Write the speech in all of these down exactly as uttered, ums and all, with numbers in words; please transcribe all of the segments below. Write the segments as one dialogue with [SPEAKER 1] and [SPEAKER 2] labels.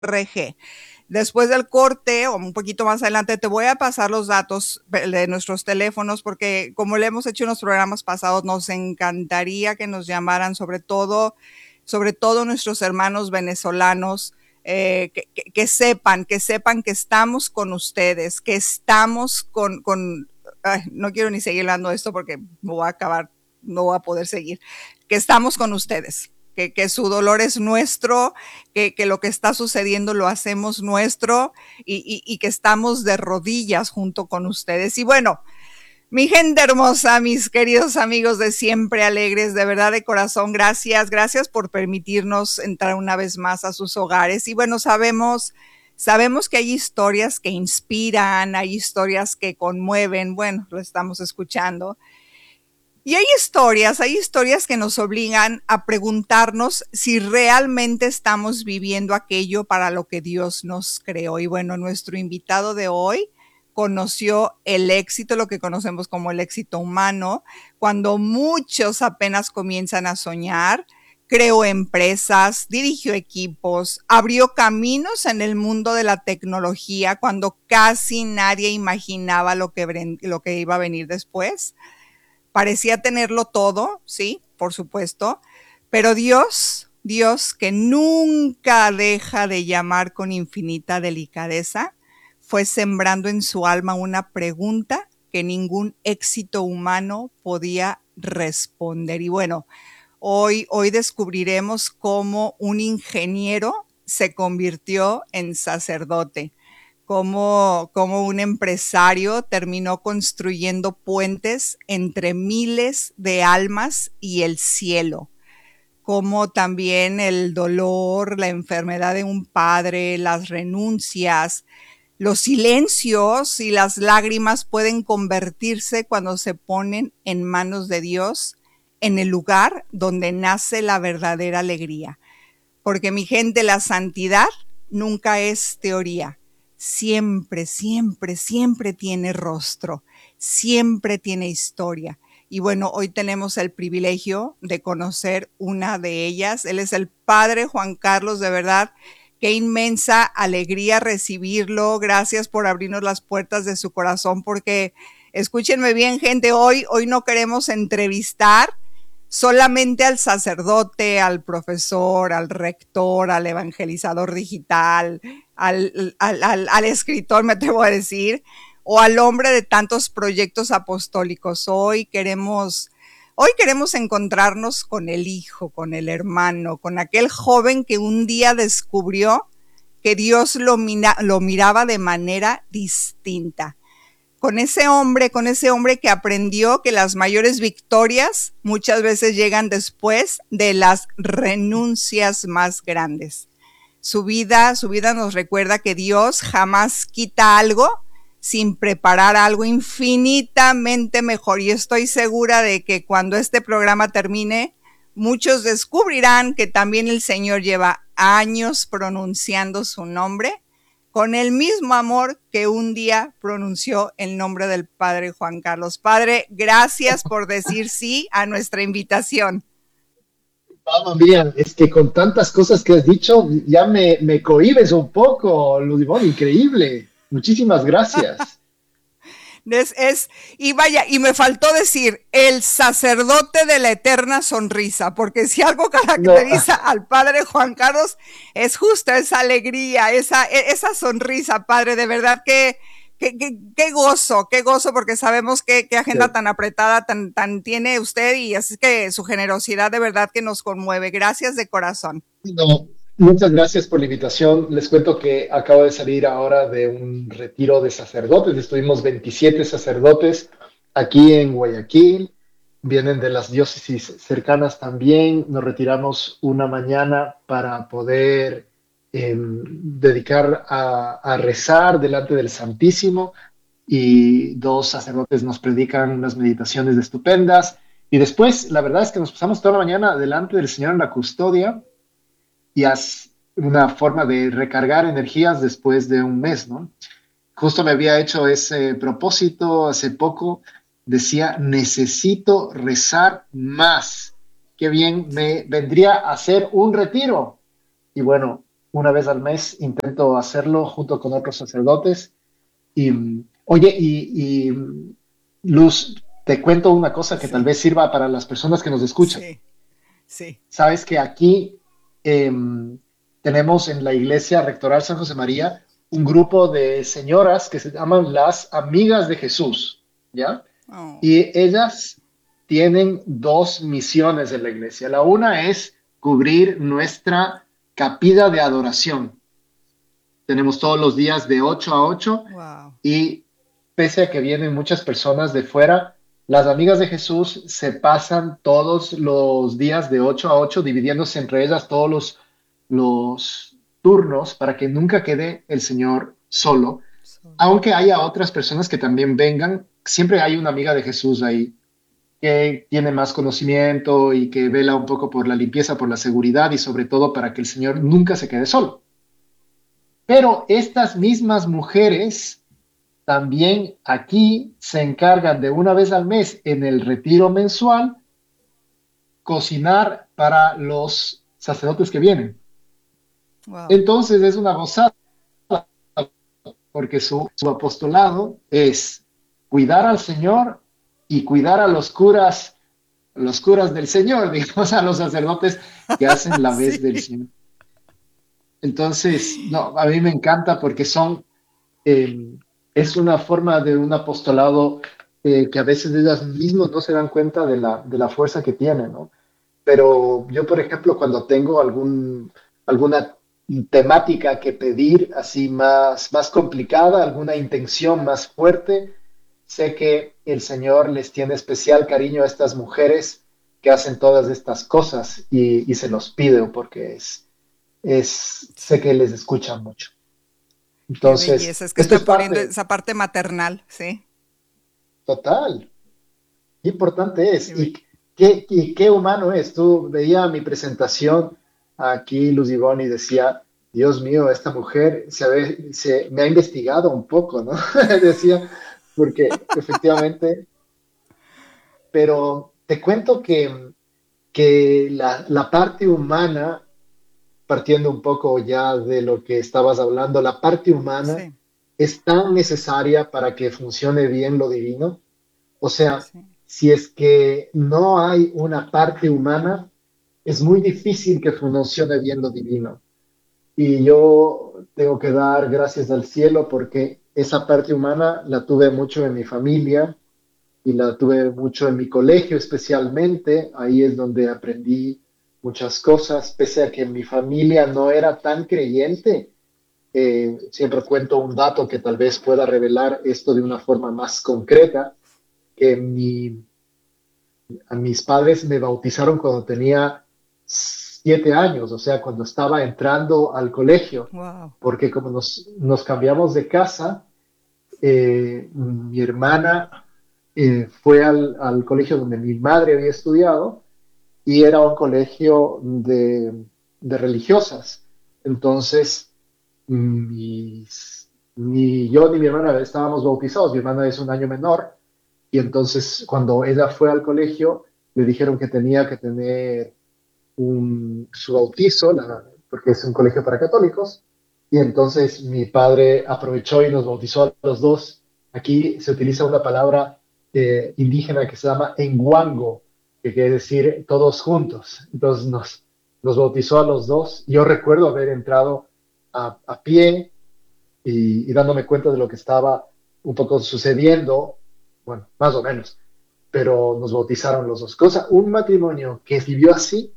[SPEAKER 1] R G. Después del corte o un poquito más adelante te voy a pasar los datos de nuestros teléfonos porque como le hemos hecho en los programas pasados, nos encantaría que nos llamaran, sobre todo, sobre todo nuestros hermanos venezolanos, eh, que, que, que sepan, que sepan que estamos con ustedes, que estamos con, con ay, no quiero ni seguir hablando de esto porque me voy a acabar, no voy a poder seguir, que estamos con ustedes. Que, que su dolor es nuestro, que, que lo que está sucediendo lo hacemos nuestro y, y, y que estamos de rodillas junto con ustedes. Y bueno, mi gente hermosa, mis queridos amigos de Siempre Alegres, de verdad de corazón, gracias, gracias por permitirnos entrar una vez más a sus hogares. Y bueno, sabemos, sabemos que hay historias que inspiran, hay historias que conmueven, bueno, lo estamos escuchando. Y hay historias, hay historias que nos obligan a preguntarnos si realmente estamos viviendo aquello para lo que Dios nos creó. Y bueno, nuestro invitado de hoy conoció el éxito, lo que conocemos como el éxito humano, cuando muchos apenas comienzan a soñar. Creó empresas, dirigió equipos, abrió caminos en el mundo de la tecnología cuando casi nadie imaginaba lo que, lo que iba a venir después. Parecía tenerlo todo, sí, por supuesto, pero Dios, Dios que nunca deja de llamar con infinita delicadeza, fue sembrando en su alma una pregunta que ningún éxito humano podía responder. Y bueno, hoy, hoy descubriremos cómo un ingeniero se convirtió en sacerdote. Cómo, cómo un empresario terminó construyendo puentes entre miles de almas y el cielo. Cómo también el dolor, la enfermedad de un padre, las renuncias, los silencios y las lágrimas pueden convertirse cuando se ponen en manos de Dios en el lugar donde nace la verdadera alegría. Porque mi gente, la santidad nunca es teoría. Siempre, siempre, siempre tiene rostro, siempre tiene historia. Y bueno, hoy tenemos el privilegio de conocer una de ellas. Él es el padre Juan Carlos, de verdad, qué inmensa alegría recibirlo. Gracias por abrirnos las puertas de su corazón, porque escúchenme bien, gente, hoy, hoy no queremos entrevistar solamente al sacerdote, al profesor, al rector, al evangelizador digital, al, al, al, al escritor, me atrevo a decir, o al hombre de tantos proyectos apostólicos. Hoy queremos, hoy queremos encontrarnos con el hijo, con el hermano, con aquel joven que un día descubrió que Dios lo, mira, lo miraba de manera distinta. Con ese hombre, con ese hombre que aprendió que las mayores victorias muchas veces llegan después de las renuncias más grandes. Su vida, su vida nos recuerda que Dios jamás quita algo sin preparar algo infinitamente mejor. Y estoy segura de que cuando este programa termine, muchos descubrirán que también el Señor lleva años pronunciando su nombre con el mismo amor que un día pronunció el nombre del padre Juan Carlos. Padre, gracias por decir sí a nuestra invitación.
[SPEAKER 2] Mamma mía, es que con tantas cosas que has dicho, ya me, me cohibes un poco, Ludivón, increíble. Muchísimas gracias.
[SPEAKER 1] Es, es, y vaya, y me faltó decir, el sacerdote de la eterna sonrisa, porque si algo caracteriza no. al padre Juan Carlos, es justo esa alegría, esa, esa sonrisa, padre, de verdad que, que, que, que gozo, qué gozo, porque sabemos que, que agenda sí. tan apretada tan, tan tiene usted, y así que su generosidad de verdad que nos conmueve. Gracias de corazón.
[SPEAKER 2] No. Muchas gracias por la invitación. Les cuento que acabo de salir ahora de un retiro de sacerdotes. Estuvimos veintisiete sacerdotes aquí en Guayaquil. Vienen de las diócesis cercanas también. Nos retiramos una mañana para poder eh, dedicar a, a rezar delante del Santísimo. Y dos sacerdotes nos predican unas meditaciones estupendas. Y después, la verdad es que nos pasamos toda la mañana delante del Señor en la custodia. Y es una forma de recargar energías después de un mes, ¿no? Justo me había hecho ese propósito hace poco, decía, necesito rezar más, qué bien me vendría a hacer un retiro. Y bueno, una vez al mes intento hacerlo junto con otros sacerdotes. Y, oye, y, y Luz, te cuento una cosa que tal
[SPEAKER 1] Sí,
[SPEAKER 2] vez sirva para las personas que nos escuchan.
[SPEAKER 1] sí, sí,
[SPEAKER 2] Sabes que aquí eh, tenemos en la iglesia rectoral San José María un grupo de señoras que se llaman las Amigas de Jesús, ¿ya?
[SPEAKER 1] oh,
[SPEAKER 2] Y ellas tienen dos misiones en la iglesia. La una es cubrir nuestra capilla de adoración. Tenemos todos los días de ocho a ocho
[SPEAKER 1] wow,
[SPEAKER 2] y pese a que vienen muchas personas de fuera, las amigas de Jesús se pasan todos los días de ocho a ocho dividiéndose entre ellas todos los, los turnos para que nunca quede el Señor solo.
[SPEAKER 1] solo,
[SPEAKER 2] Aunque haya otras personas que también vengan, siempre hay una amiga de Jesús ahí que tiene más conocimiento y que vela un poco por la limpieza, por la seguridad y sobre todo para que el Señor nunca se quede solo. Pero estas mismas mujeres también aquí se encargan de una vez al mes en el retiro mensual cocinar para los sacerdotes que vienen.
[SPEAKER 1] wow,
[SPEAKER 2] Entonces es una gozada porque su, su apostolado es cuidar al Señor y cuidar a los curas, los curas del Señor, digamos, a los sacerdotes que hacen la vez
[SPEAKER 1] sí,
[SPEAKER 2] del Señor. Entonces, no, a mí me encanta porque son eh, es una forma de un apostolado eh, que a veces ellas mismas no se dan cuenta de la, de la fuerza que tiene, ¿no? Pero yo, por ejemplo, cuando tengo algún, alguna temática que pedir así más, más complicada, alguna intención más fuerte, sé que el Señor les tiene especial cariño a estas mujeres que hacen todas estas cosas y, y se los pide porque es, es, sé
[SPEAKER 1] sí.
[SPEAKER 2] que les escuchan mucho.
[SPEAKER 1] Qué
[SPEAKER 2] Entonces,
[SPEAKER 1] belleza, es que
[SPEAKER 2] esto es
[SPEAKER 1] están poniendo
[SPEAKER 2] parte
[SPEAKER 1] esa parte maternal, sí.
[SPEAKER 2] total. Qué importante es
[SPEAKER 1] Qué
[SPEAKER 2] y
[SPEAKER 1] be-
[SPEAKER 2] qué, y qué humano es. Tú veía mi presentación aquí, Luz Ivonne, y decía, Dios mío, esta mujer se, ha- se- me ha investigado un poco, ¿no? Decía, porque efectivamente, pero te cuento que, que la, la parte humana, partiendo un poco ya de lo que estabas hablando, la parte humana
[SPEAKER 1] Sí,
[SPEAKER 2] es tan necesaria para que funcione bien lo divino. O sea,
[SPEAKER 1] sí,
[SPEAKER 2] si es que no hay una parte humana, es muy difícil que funcione bien lo divino. Y yo tengo que dar gracias al cielo porque esa parte humana la tuve mucho en mi familia y la tuve mucho en mi colegio especialmente. Ahí es donde aprendí muchas cosas, pese a que mi familia no era tan creyente. Eh, siempre cuento un dato que tal vez pueda revelar esto de una forma más concreta, que mi, a mis padres me bautizaron cuando tenía siete años, o sea, cuando estaba entrando al colegio,
[SPEAKER 1] wow,
[SPEAKER 2] porque como nos, nos cambiamos de casa, eh, mi hermana eh, fue al, al, colegio donde mi madre había estudiado y era un colegio de, de religiosas. Entonces, mis, ni yo ni mi hermana estábamos bautizados, mi hermana es un año menor, y entonces cuando ella fue al colegio, le dijeron que tenía que tener un, su bautizo, la, porque es un colegio para católicos, y entonces mi padre aprovechó y nos bautizó a los dos. Aquí se utiliza una palabra eh, indígena que se llama enguango, que quiere decir todos juntos. Entonces nos, nos bautizó a los dos. Yo recuerdo haber entrado a, a pie y, y dándome cuenta de lo que estaba un poco sucediendo, bueno, más o menos, pero nos bautizaron los dos. Cosa, un matrimonio que vivió así.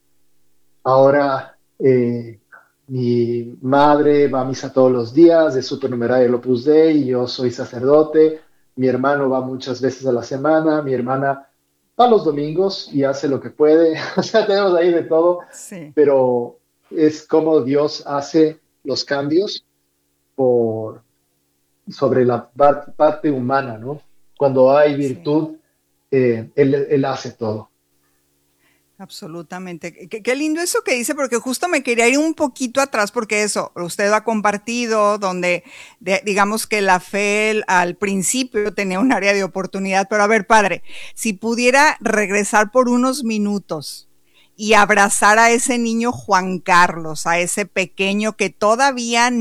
[SPEAKER 2] Ahora eh, mi madre va a misa todos los días, es supernumeraria del Opus Dei, yo soy sacerdote, mi hermano va muchas veces a la semana, mi hermana va los domingos y hace lo que puede, o sea, tenemos ahí de todo,
[SPEAKER 1] sí,
[SPEAKER 2] pero es como Dios hace los cambios por, sobre la par- parte humana, ¿no? Cuando hay
[SPEAKER 1] sí.
[SPEAKER 2] virtud, eh, él, él hace todo.
[SPEAKER 1] Absolutamente. Qué, qué lindo eso que dice, porque justo me quería ir un poquito atrás, porque eso, usted ha compartido, donde de, digamos que la fe al principio tenía un área de oportunidad, pero a ver, padre, si pudiera regresar por unos minutos y abrazar a ese niño Juan Carlos, a ese pequeño que todavía